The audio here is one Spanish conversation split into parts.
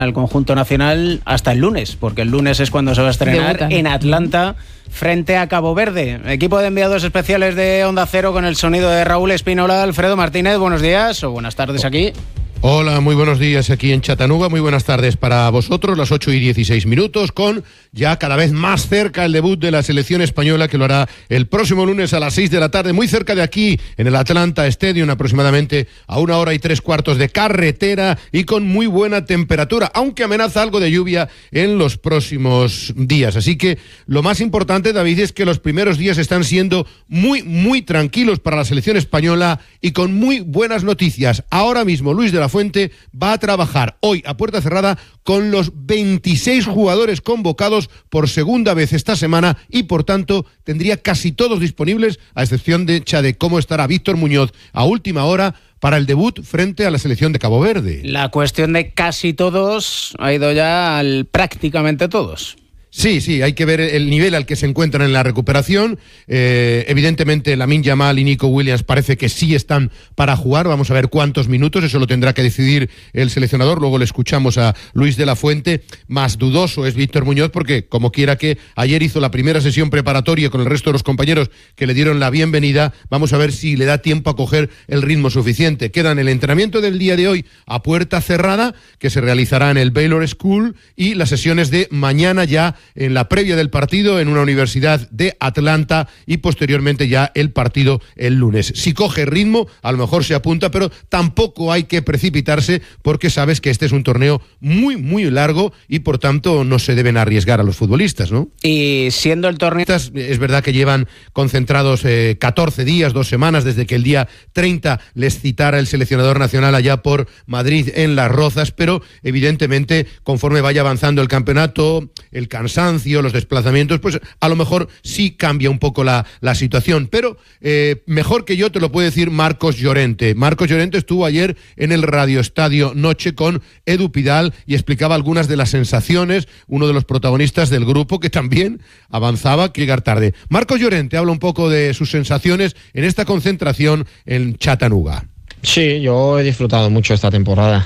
al conjunto nacional hasta el lunes, porque el lunes es cuando se va a estrenar en Atlanta frente a Cabo Verde. Equipo de enviados especiales de Onda Cero con el sonido de Raúl Espínola. Alfredo Martínez, buenos días o buenas tardes aquí. Hola, muy buenos días aquí en Chattanooga, muy buenas tardes para vosotros, las 8:16, con ya cada vez más cerca el debut de la selección española, que lo hará el próximo lunes a las 6 de la tarde, muy cerca de aquí, en el Atlanta Stadium, aproximadamente a 1 hora y 3/4 de carretera y con muy buena temperatura, aunque amenaza algo de lluvia en los próximos días. Así que lo más importante, David, es que los primeros días están siendo muy tranquilos para la selección española y con muy buenas noticias. Ahora mismo Luis de la Fuente va a trabajar hoy a puerta cerrada con los 26 jugadores convocados por segunda vez esta semana y por tanto tendría casi todos disponibles, a excepción de cómo estará Víctor Muñoz a última hora para el debut frente a la selección de Cabo Verde. La cuestión de casi todos ha ido ya al prácticamente todos. Sí, hay que ver el nivel al que se encuentran en la recuperación. Evidentemente, Lamine Yamal y Nico Williams parece que sí están para jugar. Vamos a ver cuántos minutos, eso lo tendrá que decidir el seleccionador. Luego le escuchamos a Luis de la Fuente. Más dudoso es Víctor Muñoz, porque como quiera que ayer hizo la primera sesión preparatoria con el resto de los compañeros que le dieron la bienvenida. Vamos a ver si le da tiempo a coger el ritmo suficiente. Quedan el entrenamiento del día de hoy a puerta cerrada, que se realizará en el Baylor School, y las sesiones de mañana ya en la previa del partido en una universidad de Atlanta, y posteriormente ya el partido el lunes. Si coge ritmo, a lo mejor se apunta, pero tampoco hay que precipitarse, porque sabes que este es un torneo muy largo y por tanto no se deben arriesgar a los futbolistas, ¿no? Y siendo el torneo... Es verdad que llevan concentrados 14 días, 2 semanas, desde que el día 30 les citara el seleccionador nacional allá por Madrid en Las Rozas, pero evidentemente conforme vaya avanzando el campeonato, el cansancio, los desplazamientos, pues a lo mejor sí cambia un poco la situación, pero mejor que yo te lo puede decir Marcos Llorente. Marcos Llorente estuvo ayer en el Radio Estadio Noche con Edu Pidal y explicaba algunas de las sensaciones, uno de los protagonistas del grupo que también avanzaba que llegar tarde. Marcos Llorente habla un poco de sus sensaciones en esta concentración en Chattanooga. Sí, yo he disfrutado mucho esta temporada.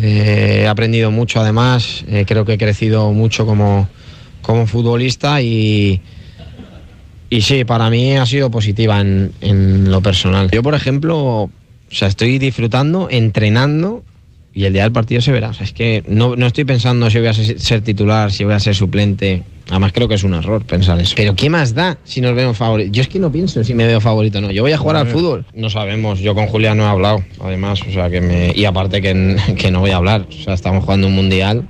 He aprendido mucho, además, creo que he crecido mucho como futbolista y sí, para mí ha sido positiva en lo personal. Yo, por ejemplo, estoy disfrutando, entrenando, y el día del partido se verá. Es que no estoy pensando si voy a ser titular, si voy a ser suplente. Además, creo que es un error pensar eso. Pero ¿qué más da si nos vemos favoritos? Yo es que no pienso si me veo favorito o no. Yo voy a jugar al fútbol. No sabemos. Yo con Julián no he hablado, además. Y aparte que no voy a hablar. Estamos jugando un mundial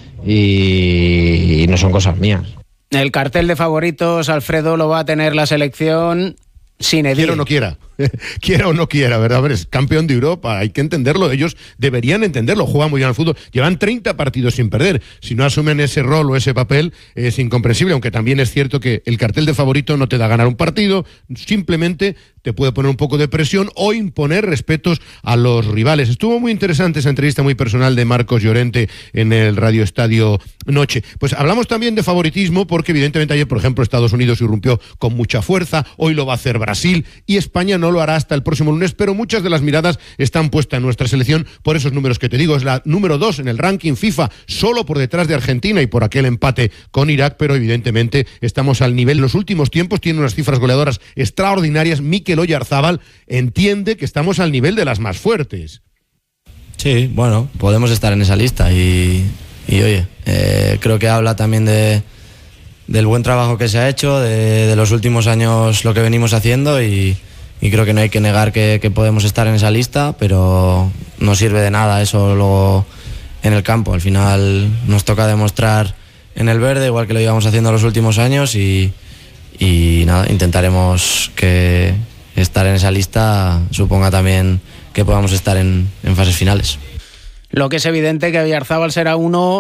y no son cosas mías. El cartel de favoritos, Alfredo, lo va a tener la selección sin Edil. Quiera o no quiera. Quiera o no quiera, ¿verdad? A ver, es campeón de Europa, hay que entenderlo, ellos deberían entenderlo, juegan muy bien al fútbol, llevan 30 partidos sin perder, si no asumen ese rol o ese papel es incomprensible, aunque también es cierto que el cartel de favorito no te da ganar un partido, simplemente te puede poner un poco de presión o imponer respetos a los rivales. Estuvo muy interesante esa entrevista muy personal de Marcos Llorente en el Radio Estadio Noche. Pues hablamos también de favoritismo, porque evidentemente ayer, por ejemplo, Estados Unidos irrumpió con mucha fuerza, hoy lo va a hacer Brasil y España no lo hará hasta el próximo lunes, pero muchas de las miradas están puestas en nuestra selección por esos números que te digo. Es la número 2 en el ranking FIFA, solo por detrás de Argentina y por aquel empate con Irak, pero evidentemente estamos al nivel. En los últimos tiempos tiene unas cifras goleadoras extraordinarias. Mikel Oyarzabal entiende que estamos al nivel de las más fuertes. Sí, bueno, podemos estar en esa lista y oye, creo que habla también del buen trabajo que se ha hecho, de los últimos años lo que venimos haciendo y creo que no hay que negar que podemos estar en esa lista, pero no sirve de nada eso luego en el campo. Al final nos toca demostrar en el verde, igual que lo íbamos haciendo los últimos años y nada, intentaremos que estar en esa lista suponga también que podamos estar en fases finales. Lo que es evidente que Oyarzabal será uno